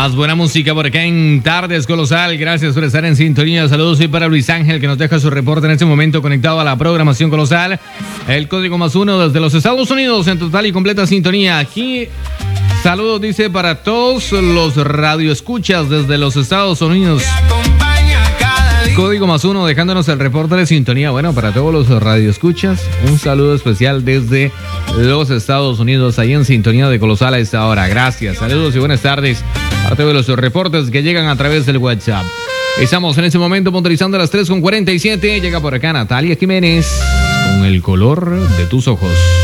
Más buena música por acá en Tardes Colosal. Gracias por estar en sintonía. Saludos y para Luis Ángel, que nos deja su reporte en este momento conectado a la programación Colosal. El código +1 desde los Estados Unidos en total y completa sintonía. Aquí saludos dice para todos los radioescuchas desde los Estados Unidos. Código +1 dejándonos el reporte de sintonía. Bueno, para todos los radioescuchas, un saludo especial desde los Estados Unidos, ahí en sintonía de Colosal a esta hora. Gracias, saludos y buenas tardes a todos los reportes que llegan a través del WhatsApp. Estamos en este momento puntualizando a las 3:47. Llega por acá Natalia Jiménez con El color de tus ojos.